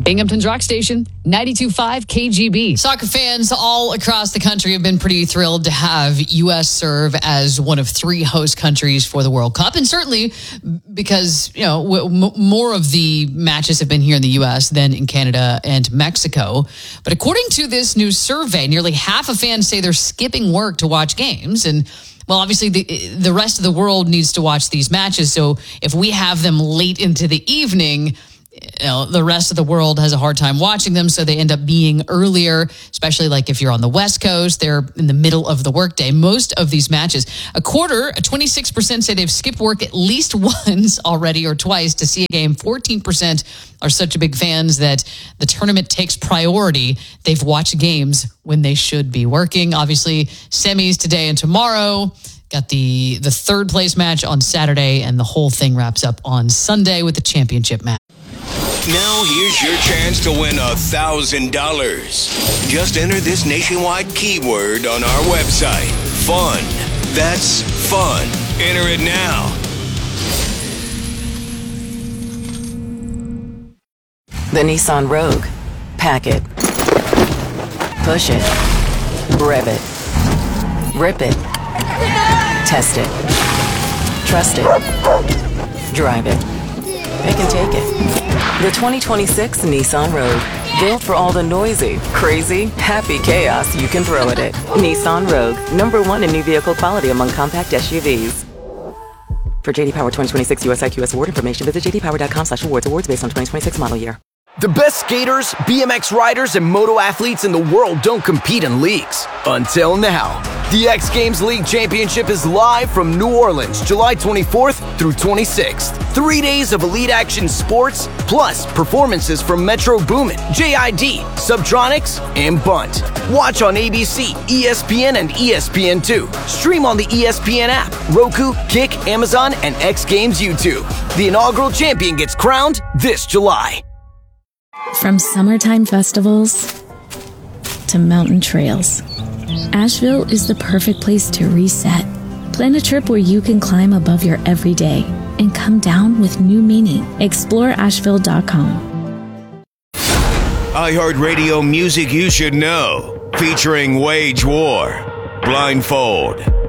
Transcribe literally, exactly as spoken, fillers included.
Binghamton's Rock Station, ninety-two point five K G B. Soccer fans all across the country have been pretty thrilled to have U S serve as one of three host countries for the World Cup. And certainly because, you know, w- more of the matches have been here in the U S than in Canada and Mexico. But according to this new survey, nearly half of fans say they're skipping work to watch games. And well, obviously, the the rest of the world needs to watch these matches. So if we have them late into the evening, you know, the rest of the world has a hard time watching them, so they end up being earlier, especially like if you're on the West Coast, they're in the middle of the workday. Most of these matches, a quarter, twenty-six percent say they've skipped work at least once already or twice to see a game. fourteen percent are such big fans that the tournament takes priority. They've watched games when they should be working. Obviously, semis today and tomorrow. Got the, the third place match on Saturday, and the whole thing wraps up on Sunday with the championship match. Now here's your chance to win one thousand dollars. Just enter this nationwide keyword on our website. Fun. That's fun. Enter it now. The Nissan Rogue. Pack it. Push it. Rev it. Rip it. Test it. Trust it. Drive it. Pick and take it. The twenty twenty-six Nissan Rogue. Built for all the noisy, crazy, happy chaos you can throw at it. Nissan Rogue. Number one in new vehicle quality among compact S U Vs. For J D Power twenty twenty-six U S I Q S award information, visit j d power dot com slash awards. Awards based on twenty twenty-six model year. The best skaters, B M X riders, and moto athletes in the world don't compete in leagues. Until now. The X Games League Championship is live from New Orleans, July twenty-fourth through twenty-sixth. Three days of elite action sports, plus performances from Metro Boomin, J I D, Subtronics, and Bunt. Watch on A B C, E S P N, and E S P N two. Stream on the E S P N app, Roku, Kick, Amazon, and X Games YouTube. The inaugural champion gets crowned this July. From summertime festivals to mountain trails, Asheville is the perfect place to reset. Plan a trip where you can climb above your everyday and come down with new meaning. Explore asheville dot com. iHeartRadio music you should know. Featuring Wage War, Blindfold,